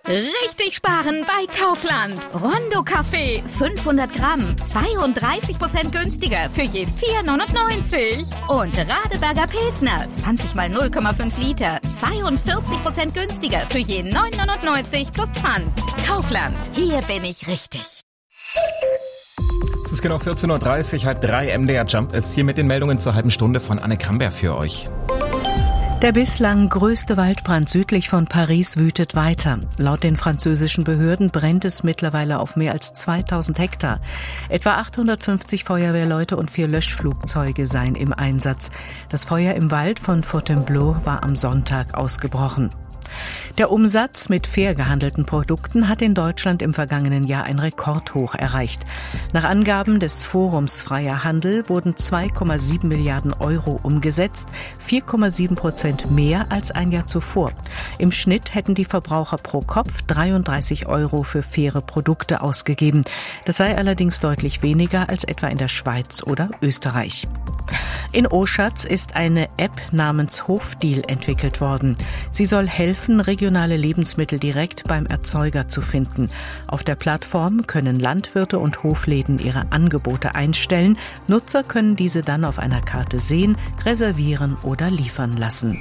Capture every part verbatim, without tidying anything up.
Richtig sparen bei Kaufland. Rondo Kaffee, fünfhundert Gramm, zweiunddreißig Prozent günstiger für je vier neunundneunzig. Und Radeberger Pilsner, zwanzig mal null Komma fünf Liter, zweiundvierzig Prozent günstiger für je neun neunundneunzig plus Pfand. Kaufland, hier bin ich richtig. Es ist genau vierzehn Uhr dreißig, halb drei, M D R Jump ist hier mit den Meldungen zur halben Stunde von Anne Kramberg für euch. Der bislang größte Waldbrand südlich von Paris wütet weiter. Laut den französischen Behörden brennt es mittlerweile auf mehr als zweitausend Hektar. Etwa achthundertfünfzig Feuerwehrleute und vier Löschflugzeuge seien im Einsatz. Das Feuer im Wald von Fontainebleau war am Sonntag ausgebrochen. Der Umsatz mit fair gehandelten Produkten hat in Deutschland im vergangenen Jahr ein Rekordhoch erreicht. Nach Angaben des Forums Freier Handel wurden zwei Komma sieben Milliarden Euro umgesetzt, vier Komma sieben Prozent mehr als ein Jahr zuvor. Im Schnitt hätten die Verbraucher pro Kopf dreiunddreißig Euro für faire Produkte ausgegeben. Das sei allerdings deutlich weniger als etwa in der Schweiz oder Österreich. In Oschatz ist eine App namens Hofdeal entwickelt worden. Sie soll helfen, regionale Lebensmittel direkt beim Erzeuger zu finden. Auf der Plattform können Landwirte und Hofläden ihre Angebote einstellen. Nutzer können diese dann auf einer Karte sehen, reservieren oder liefern lassen.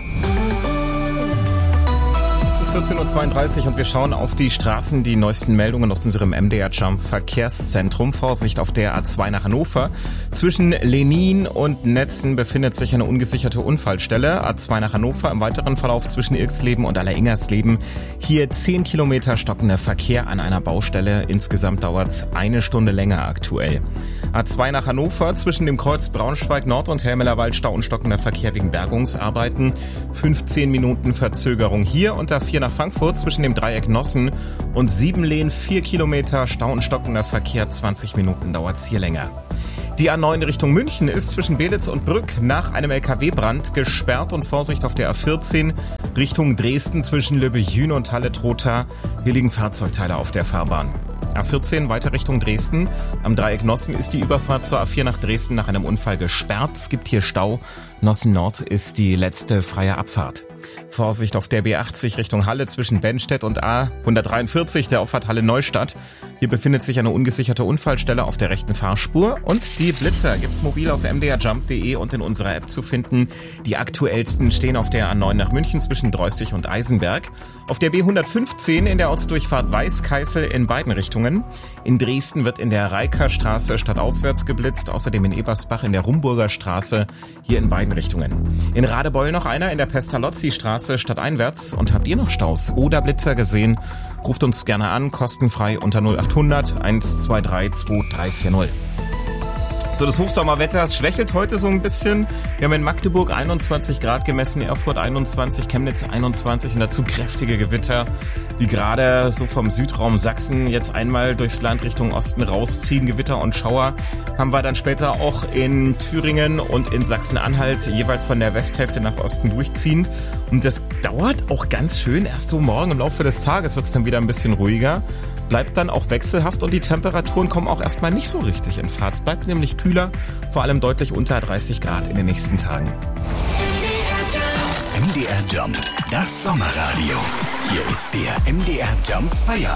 Es ist vierzehn Uhr zweiunddreißig und wir schauen auf die Straßen, die neuesten Meldungen aus unserem M D R Jump Verkehrszentrum. Vorsicht auf der A zwei nach Hannover. Zwischen Lenin und Netzen befindet sich eine ungesicherte Unfallstelle. A zwei nach Hannover, im weiteren Verlauf zwischen Irksleben und Alleringers-Leben. Hier zehn Kilometer stockender Verkehr an einer Baustelle. Insgesamt dauert es eine Stunde länger aktuell. A zwei nach Hannover, zwischen dem Kreuz Braunschweig Nord und Helmelerwald Stau und stockender Verkehr wegen Bergungsarbeiten. fünfzehn Minuten Verzögerung hier und A vier nach Frankfurt zwischen dem Dreieck Nossen und Siebenlehn vier Kilometer Stau und stockender Verkehr, zwanzig Minuten dauert's hier länger. Die A neun Richtung München ist zwischen Belitz und Brück nach einem L K W-Brand gesperrt und Vorsicht auf der A vierzehn Richtung Dresden zwischen Löbejün und Halle-Trotha. Hier liegen Fahrzeugteile auf der Fahrbahn. A vierzehn weiter Richtung Dresden. Am Dreieck Nossen ist die Überfahrt zur A vier nach Dresden nach einem Unfall gesperrt. Es gibt hier Stau. Nossen Nord ist die letzte freie Abfahrt. Vorsicht auf der B achtzig Richtung Halle zwischen Bennstedt und A hundertdreiundvierzig, der Auffahrt Halle Neustadt. Hier befindet sich eine ungesicherte Unfallstelle auf der rechten Fahrspur. Und die Blitzer gibt's mobil auf m d r jump punkt d e und in unserer App zu finden. Die aktuellsten stehen auf der A neun nach München zwischen Dreußig und Eisenberg. Auf der B hundertfünfzehn in der Ortsdurchfahrt Weißkeißel in beiden Richtungen. In Dresden wird in der Reikerstraße stadtauswärts geblitzt, außerdem in Ebersbach in der Rumburger Straße, hier in beiden Richtungen. In Radebeul noch einer in der Pestalozzi-Straße stadteinwärts. Und habt ihr noch Staus oder Blitzer gesehen? Ruft uns gerne an, kostenfrei unter null achthundert eins zwei drei zwei drei vier null. So, das Hochsommerwetter, es schwächelt heute so ein bisschen. Wir haben in Magdeburg einundzwanzig Grad gemessen, Erfurt einundzwanzig, Chemnitz einundzwanzig und dazu kräftige Gewitter, die gerade so vom Südraum Sachsen jetzt einmal durchs Land Richtung Osten rausziehen. Gewitter und Schauer haben wir dann später auch in Thüringen und in Sachsen-Anhalt jeweils von der Westhälfte nach Osten durchziehen. Und das dauert auch ganz schön. Erst so morgen im Laufe des Tages wird es dann wieder ein bisschen ruhiger. Bleibt dann auch wechselhaft und die Temperaturen kommen auch erstmal nicht so richtig in Fahrt. Es bleibt nämlich kühler, vor allem deutlich unter dreißig Grad in den nächsten Tagen. M D R Jump, das Sommerradio. Hier ist der M D R Jump Feierabend.